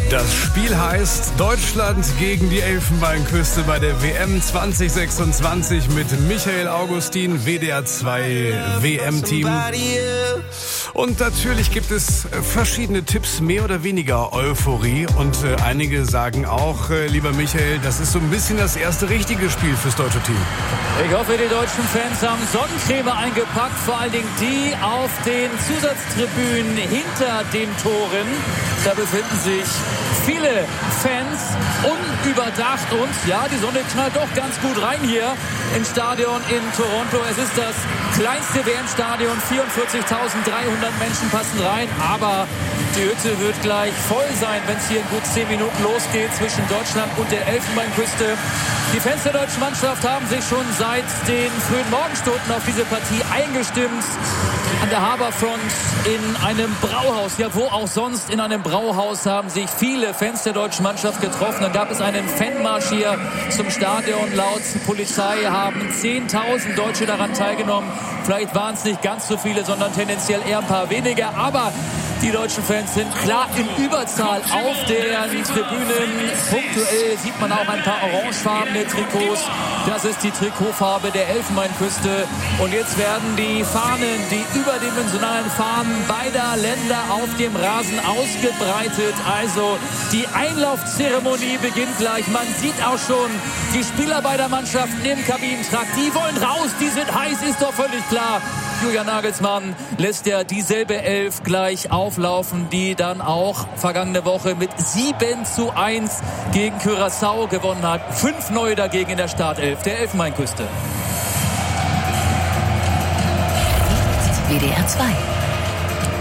Das Spiel heißt Deutschland gegen die Elfenbeinküste bei der WM 2026 mit Michael Augustin, WDR 2 WM-Team. Und natürlich gibt es verschiedene Tipps, mehr oder weniger Euphorie. Und einige sagen auch, lieber Michael, das ist so ein bisschen das erste richtige Spiel fürs deutsche Team. Ich hoffe, die deutschen Fans haben Sonnencreme eingepackt, vor allen Dingen die auf den Zusatztribünen hinter den Toren. Da befinden sich viele Fans unüberdacht und ja, die Sonne knallt doch ganz gut rein hier im Stadion in Toronto. Es ist das kleinste WM-Stadion, 44.300 Menschen passen rein, aber die Hütte wird gleich voll sein, wenn es hier in gut 10 Minuten losgeht zwischen Deutschland und der Elfenbeinküste. Die Fans der deutschen Mannschaft haben sich schon seit den frühen Morgenstunden auf diese Partie eingestimmt. An der Harbourfront in einem Brauhaus, ja wo auch sonst, in einem Brauhaus haben sich viele Fans der deutschen Mannschaft getroffen. Dann gab es einen Fanmarsch hier zum Stadion. Laut Polizei haben 10.000 Deutsche daran teilgenommen. Vielleicht waren es nicht ganz so viele, sondern tendenziell eher ein paar weniger. Aber die deutschen Fans sind klar in Überzahl auf den Tribünen. Punktuell sieht man auch ein paar orangefarbene Trikots. Das ist die Trikotfarbe der Elfenbeinküste. Und jetzt werden die Fahnen, die überdimensionalen Fahnen beider Länder auf dem Rasen ausgebreitet. Also die Einlaufzeremonie beginnt gleich. Man sieht auch schon die Spieler beider Mannschaften im Kabinentrakt. Die wollen raus, die sind heiß, ist doch völlig klar. Julian Nagelsmann lässt ja dieselbe Elf gleich auflaufen, die dann auch vergangene Woche mit 7:1 gegen Curaçao gewonnen hat. 5 neue dagegen in der Startelf der Elfenbeinküste. WDR 2